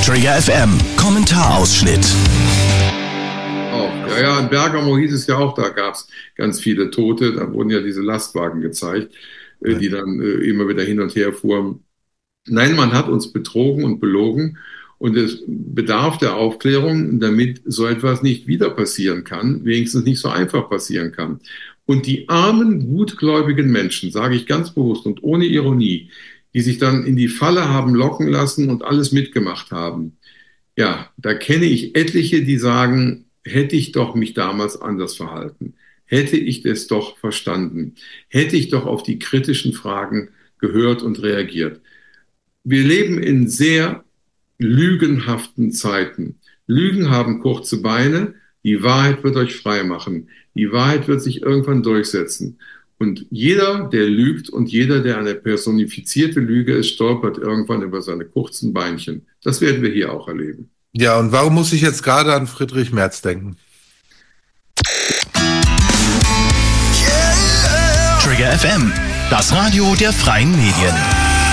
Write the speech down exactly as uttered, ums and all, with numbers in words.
Trigger F M, Kommentarausschnitt. Auch. Ja, ja, in Bergamo hieß es ja auch, da gab es ganz viele Tote. Da wurden ja diese Lastwagen gezeigt, äh, die dann äh, immer wieder hin und her fuhren. Nein, man hat uns betrogen und belogen. Und es bedarf der Aufklärung, damit so etwas nicht wieder passieren kann, wenigstens nicht so einfach passieren kann. Und die armen, gutgläubigen Menschen, sage ich ganz bewusst und ohne Ironie, die sich dann in die Falle haben locken lassen und alles mitgemacht haben, ja, da kenne ich etliche, die sagen, hätte ich doch mich damals anders verhalten, hätte ich das doch verstanden, hätte ich doch auf die kritischen Fragen gehört und reagiert. Wir leben in sehr lügenhaften Zeiten. Lügen haben kurze Beine, die Wahrheit wird euch frei machen. Die Wahrheit wird sich irgendwann durchsetzen. Und jeder, der lügt und jeder, der eine personifizierte Lüge ist, stolpert irgendwann über seine kurzen Beinchen. Das werden wir hier auch erleben. Ja, und warum muss ich jetzt gerade an Friedrich Merz denken? Trigger F M, das Radio der freien Medien.